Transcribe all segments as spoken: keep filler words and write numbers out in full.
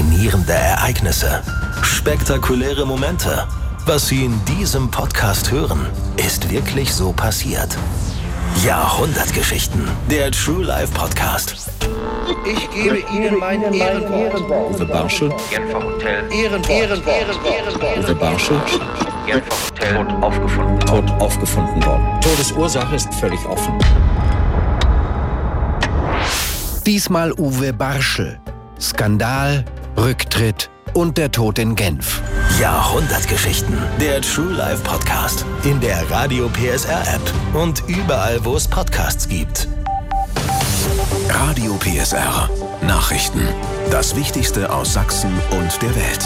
Faszinierende Ereignisse. Spektakuläre Momente. Was Sie in diesem Podcast hören, ist wirklich so passiert. Jahrhundertgeschichten. Der True Life Podcast. Ich gebe Ihnen mein Ehrenwort. Uwe Barschel. Genfer Hotel. Ehrenwort. Ehrenwort. Uwe Barschel. Genfer Hotel. Tot aufgefunden. Tot aufgefunden worden. Todesursache ist völlig offen. Diesmal Uwe Barschel. Skandal, Rücktritt und der Tod in Genf. Jahrhundertgeschichten. Der True Life Podcast. In der Radio P S R App und überall, wo es Podcasts gibt. Radio P S R. Nachrichten. Das Wichtigste aus Sachsen und der Welt.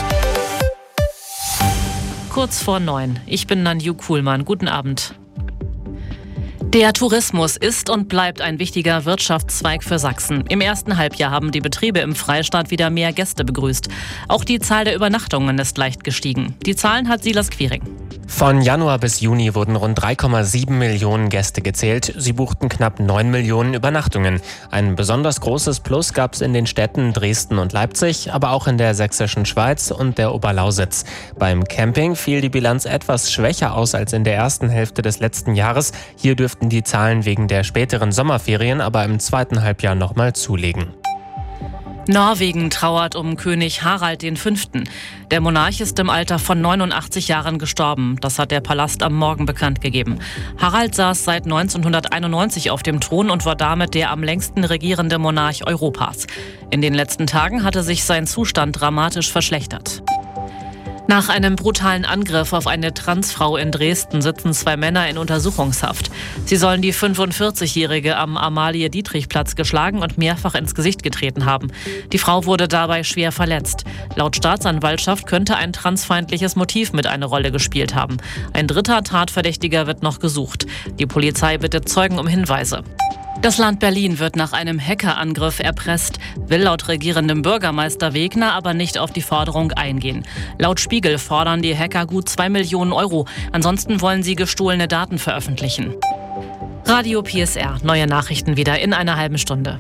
Kurz vor neun. Ich bin Nanju Kuhlmann. Guten Abend. Der Tourismus ist und bleibt ein wichtiger Wirtschaftszweig für Sachsen. Im ersten Halbjahr haben die Betriebe im Freistaat wieder mehr Gäste begrüßt. Auch die Zahl der Übernachtungen ist leicht gestiegen. Die Zahlen hat Silas Quiring. Von Januar bis Juni wurden rund drei Komma sieben Millionen Gäste gezählt. Sie buchten knapp neun Millionen Übernachtungen. Ein besonders großes Plus gab es in den Städten Dresden und Leipzig, aber auch in der sächsischen Schweiz und der Oberlausitz. Beim Camping fiel die Bilanz etwas schwächer aus als in der ersten Hälfte des letzten Jahres. Hier dürften die Zahlen wegen der späteren Sommerferien aber im zweiten Halbjahr nochmal zulegen. Norwegen trauert um König Harald der Fünfte. Der Monarch ist im Alter von neunundachtzig Jahren gestorben. Das hat der Palast am Morgen bekannt gegeben. Harald saß seit neunzehnhunderteinundneunzig auf dem Thron und war damit der am längsten regierende Monarch Europas. In den letzten Tagen hatte sich sein Zustand dramatisch verschlechtert. Nach einem brutalen Angriff auf eine Transfrau in Dresden sitzen zwei Männer in Untersuchungshaft. Sie sollen die fünfundvierzigjährige am Amalie-Dietrich-Platz geschlagen und mehrfach ins Gesicht getreten haben. Die Frau wurde dabei schwer verletzt. Laut Staatsanwaltschaft könnte ein transfeindliches Motiv mit eine Rolle gespielt haben. Ein dritter Tatverdächtiger wird noch gesucht. Die Polizei bittet Zeugen um Hinweise. Das Land Berlin wird nach einem Hackerangriff erpresst, will laut regierendem Bürgermeister Wegner aber nicht auf die Forderung eingehen. Laut Spiegel fordern die Hacker gut zwei Millionen Euro. Ansonsten wollen sie gestohlene Daten veröffentlichen. Radio P S R, neue Nachrichten wieder in einer halben Stunde.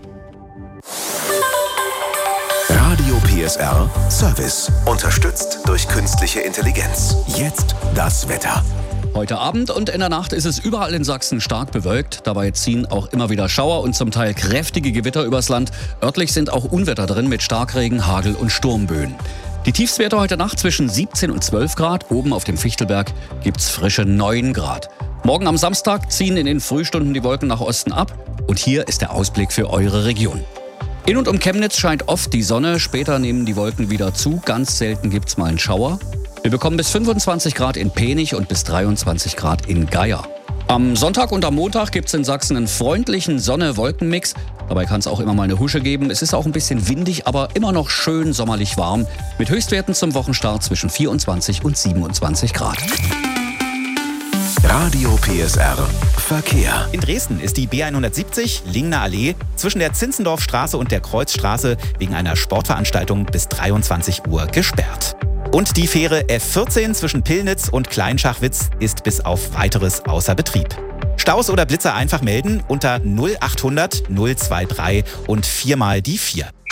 Radio P S R Service. Unterstützt durch künstliche Intelligenz. Jetzt das Wetter. Heute Abend und in der Nacht ist es überall in Sachsen stark bewölkt. Dabei ziehen auch immer wieder Schauer und zum Teil kräftige Gewitter übers Land. Örtlich sind auch Unwetter drin mit Starkregen, Hagel und Sturmböen. Die Tiefstwerte heute Nacht zwischen siebzehn und zwölf Grad. Oben auf dem Fichtelberg gibt's frische neun Grad. Morgen am Samstag ziehen in den Frühstunden die Wolken nach Osten ab. Und hier ist der Ausblick für eure Region. In und um Chemnitz scheint oft die Sonne. Später nehmen die Wolken wieder zu. Ganz selten gibt's mal einen Schauer. Wir bekommen bis fünfundzwanzig Grad in Penich und bis dreiundzwanzig Grad in Geier. Am Sonntag und am Montag gibt es in Sachsen einen freundlichen Sonne-Wolken-Mix. Dabei kann es auch immer mal eine Husche geben. Es ist auch ein bisschen windig, aber immer noch schön sommerlich warm. Mit Höchstwerten zum Wochenstart zwischen vierundzwanzig und siebenundzwanzig Grad. Radio P S R Verkehr. In Dresden ist die B hundertsiebzig Lingner Allee zwischen der Zinzendorfstraße und der Kreuzstraße wegen einer Sportveranstaltung bis dreiundzwanzig Uhr gesperrt. Und die Fähre F vierzehn zwischen Pillnitz und Kleinschachwitz ist bis auf Weiteres außer Betrieb. Staus oder Blitzer einfach melden unter null achthundert null drei drei und viermal die vier.